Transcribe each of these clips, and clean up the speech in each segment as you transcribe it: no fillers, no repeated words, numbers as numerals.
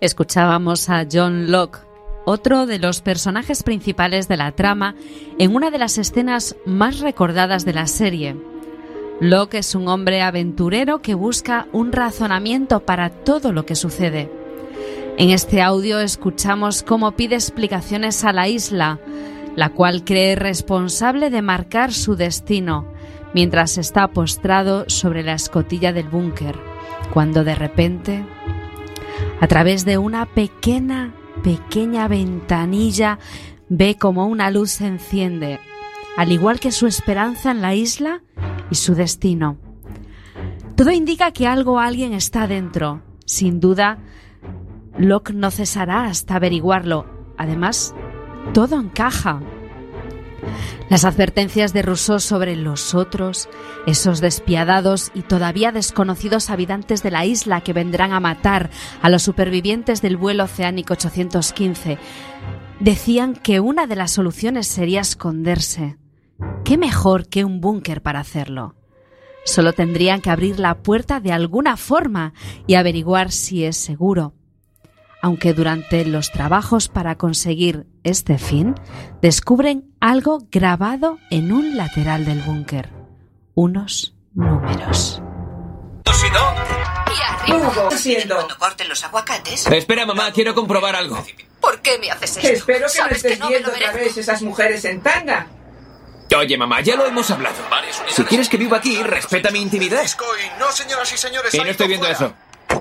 Escuchábamos a John Locke, otro de los personajes principales de la trama, en una de las escenas más recordadas de la serie. Locke es un hombre aventurero que busca un razonamiento para todo lo que sucede. En este audio escuchamos cómo pide explicaciones a la isla, la cual cree responsable de marcar su destino, mientras está postrado sobre la escotilla del búnker, cuando de repente, a través de una pequeña ventanilla, ve como una luz se enciende, al igual que su esperanza en la isla y su destino. Todo indica que algo o alguien está dentro. Sin duda, Locke no cesará hasta averiguarlo. Además, todo encaja. Las advertencias de Rousseau sobre los otros, esos despiadados y todavía desconocidos habitantes de la isla que vendrán a matar a los supervivientes del vuelo oceánico 815, decían que una de las soluciones sería esconderse. ¿Qué mejor que un búnker para hacerlo? Solo tendrían que abrir la puerta de alguna forma y averiguar si es seguro. Aunque durante los trabajos para conseguir este fin, descubren algo grabado en un lateral del búnker. Unos números. Si no... Y arriba. Hugo, haciendo. Cuando corten los aguacates. Espera, mamá, quiero comprobar algo. ¿Por qué me haces esto? Espero que no ¿Sabes estés no me viendo lo otra merezco? vez esas mujeres en tanga. Oye, mamá, ya lo hemos hablado. Si quieres que viva aquí, respeta mi intimidad. No, señoras y señores. Y no estoy viendo eso.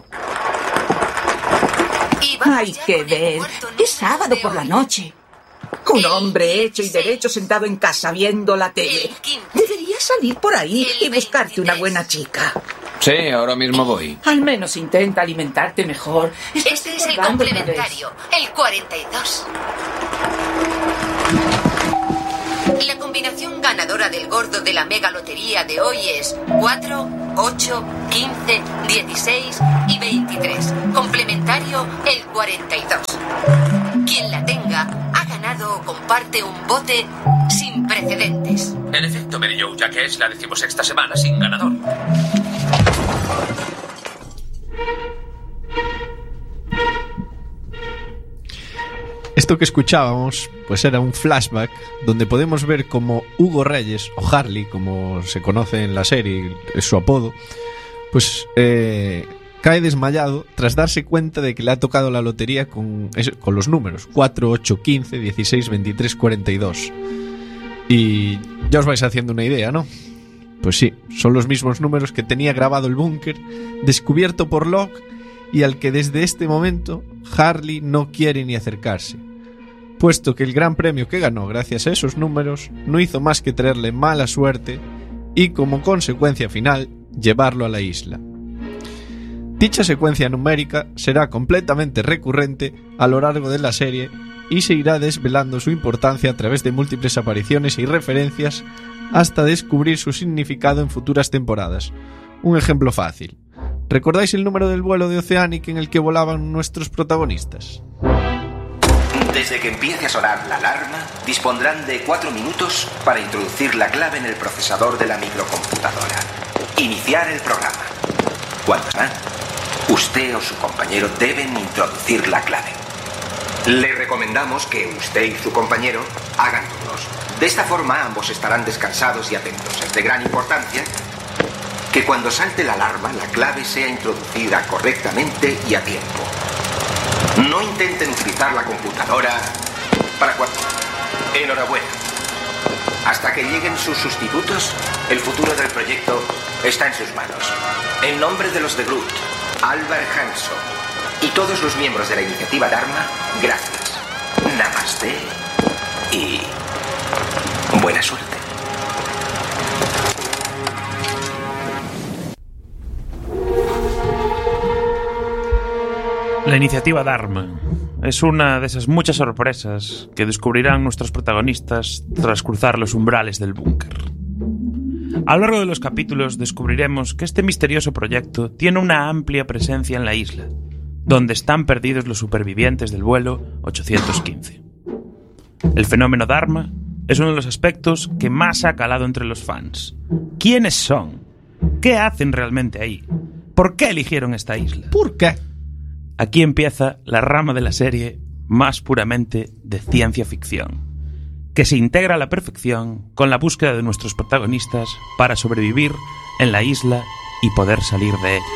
Y vamos Hay ya que con el ver. muerto nuestro Es sábado de por la hoy. noche. Un hombre hecho y derecho sentado en casa viendo la tele. El 15. Deberías salir por ahí El y buscarte una 23. buena chica. Sí, ahora mismo voy. Al menos intenta alimentarte mejor. Estás Este es el engordando otra vez. complementario, el 42. La combinación ganadora del gordo de la mega lotería de hoy es 4, 8, 15, 16 y 23. Complementario el 42. Quien la tenga ha ganado o comparte un bote sin precedentes. En efecto, Mary Jo, ya que es la 16ª semana sin ganador. Esto que escuchábamos pues era un flashback donde podemos ver como Hugo Reyes, o Harley como se conoce en la serie, es su apodo, pues cae desmayado tras darse cuenta de que le ha tocado la lotería con los números 4, 8, 15, 16, 23, 42. Y ya os vais haciendo una idea, ¿no? Pues sí, son los mismos números que tenía grabado el búnker, descubierto por Locke, y al que desde este momento Harley no quiere ni acercarse, puesto que el gran premio que ganó gracias a esos números no hizo más que traerle mala suerte y, como consecuencia final, llevarlo a la isla. Dicha secuencia numérica será completamente recurrente a lo largo de la serie y se irá desvelando su importancia a través de múltiples apariciones y referencias hasta descubrir su significado en futuras temporadas. Un ejemplo fácil. ¿Recordáis el número del vuelo de Oceanic en el que volaban nuestros protagonistas? Desde que empiece a sonar la alarma, dispondrán de 4 minutos para introducir la clave en el procesador de la microcomputadora. Iniciar el programa. Cuando suena, usted o su compañero deben introducir la clave. Le recomendamos que usted y su compañero hagan turnos. De esta forma ambos estarán descansados y atentos. Es de gran importancia que cuando salte la alarma la clave sea introducida correctamente y a tiempo. No intenten utilizar la computadora para cuando... Enhorabuena. Hasta que lleguen sus sustitutos, el futuro del proyecto está en sus manos. En nombre de los de Groot, Albert Hanson y todos los miembros de la iniciativa Dharma, gracias. Namaste y buena suerte. La iniciativa Dharma es una de esas muchas sorpresas que descubrirán nuestros protagonistas tras cruzar los umbrales del búnker. A lo largo de los capítulos descubriremos que este misterioso proyecto tiene una amplia presencia en la isla, donde están perdidos los supervivientes del vuelo 815. El fenómeno Dharma es uno de los aspectos que más ha calado entre los fans. ¿Quiénes son? ¿Qué hacen realmente ahí? ¿Por qué eligieron esta isla? ¿Por qué? aquí empieza la rama de la serie más puramente de ciencia ficción, que se integra a la perfección con la búsqueda de nuestros protagonistas para sobrevivir en la isla y poder salir de ella.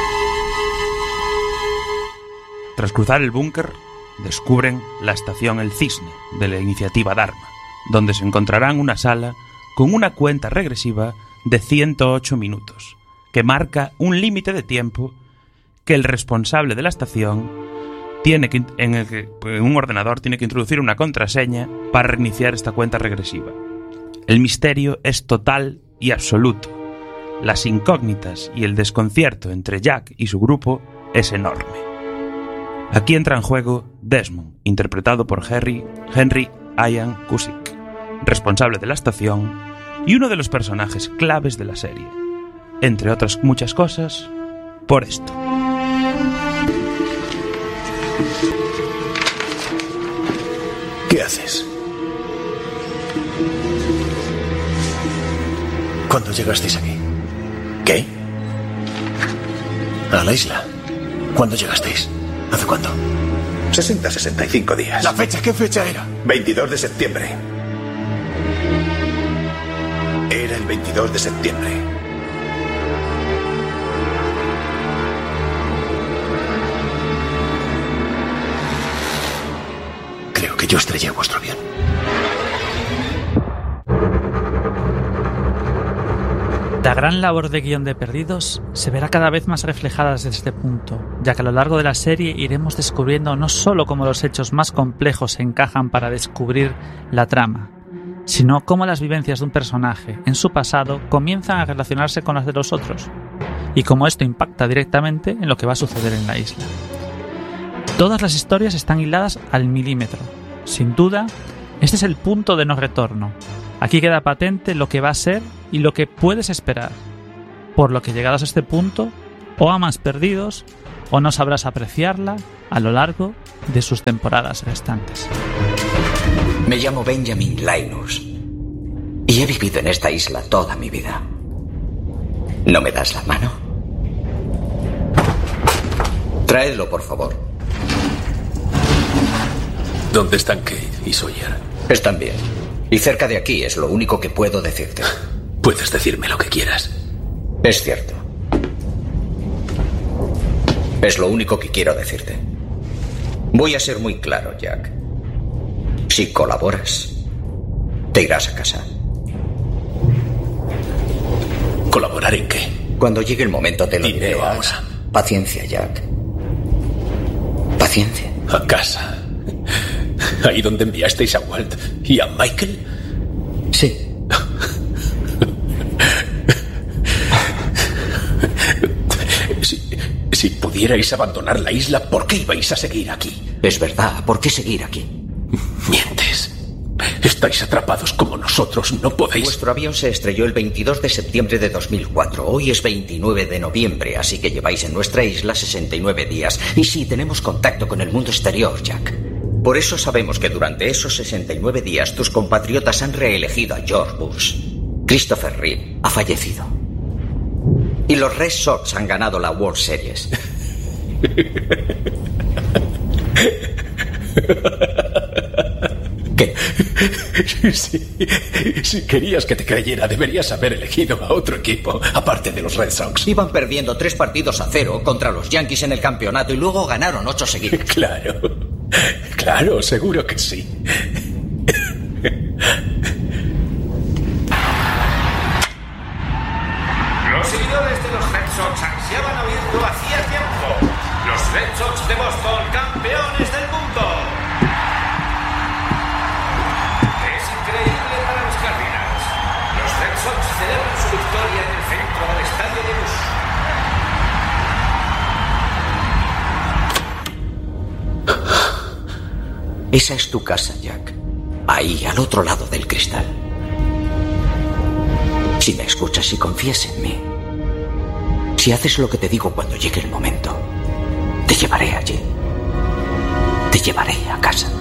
Tras cruzar el búnker, descubren la estación El Cisne de la iniciativa Dharma, donde se encontrarán una sala con una cuenta regresiva de 108 minutos, que marca un límite de tiempo que el responsable de la estación en un ordenador tiene que introducir una contraseña para reiniciar esta cuenta regresiva. El misterio es total y absoluto. Las incógnitas y el desconcierto entre Jack y su grupo es enorme. Aquí entra en juego Desmond, interpretado por Henry Ian Cusick, responsable de la estación y uno de los personajes claves de la serie. Entre otras muchas cosas, por esto. ¿Qué haces? ¿Cuándo llegasteis aquí? ¿Qué? A la isla. ¿Cuándo llegasteis? ¿Hace cuánto? 65 días. ¿La fecha? ¿Qué fecha era? 22 de septiembre. Era el 22 de septiembre. Creo que yo estrellé vuestro avión. La gran labor de guión de Perdidos se verá cada vez más reflejada desde este punto, ya que a lo largo de la serie iremos descubriendo no solo cómo los hechos más complejos se encajan para descubrir la trama, sino cómo las vivencias de un personaje en su pasado comienzan a relacionarse con las de los otros, y cómo esto impacta directamente en lo que va a suceder en la isla. Todas las historias están hiladas al milímetro. Sin duda, este es el punto de no retorno. Aquí queda patente lo que va a ser y lo que puedes esperar, por lo que llegados a este punto, o amas Perdidos o no sabrás apreciarla a lo largo de sus temporadas restantes. Me llamo Benjamin Linus y he vivido en esta isla toda mi vida. ¿No me das la mano? Traedlo, por favor. ¿Dónde están Kate y Sawyer? Están bien. Y cerca de aquí es lo único que puedo decirte. Puedes decirme lo que quieras. Es cierto. Es lo único que quiero decirte. Voy a ser muy claro, Jack. Si colaboras, te irás a casa. ¿Colaborar en qué? Cuando llegue el momento te lo diré ahora. Paciencia, Jack. Paciencia. A casa. ¿Ahí donde enviasteis a Walt y a Michael? Sí. Si pudierais abandonar la isla, ¿por qué ibais a seguir aquí? Es verdad, ¿por qué seguir aquí? Mientes. Estáis atrapados como nosotros, no podéis... Vuestro avión se estrelló el 22 de septiembre de 2004. Hoy es 29 de noviembre, así que lleváis en nuestra isla 69 días. Y sí, tenemos contacto con el mundo exterior, Jack. Por eso sabemos que durante esos 69 días tus compatriotas han reelegido a George Bush. Christopher Reeve ha fallecido. Y los Red Sox han ganado la World Series. ¿Qué? Si querías que te creyera, deberías haber elegido a otro equipo, aparte de los Red Sox. Iban perdiendo 3-0 contra los Yankees en el campeonato y luego ganaron 8 seguidos. Claro, seguro que sí. Los seguidores de los Red Sox ansiaban oírlo hacía tiempo. Los Red Sox de Boston, campeones del mundo. Es increíble para los Cardinals. Los Red Sox celebran su victoria en el centro del estadio de Busch. Esa es tu casa, Jack. Ahí, al otro lado del cristal. Si me escuchas y confías en mí, si haces lo que te digo cuando llegue el momento, te llevaré allí. Te llevaré a casa.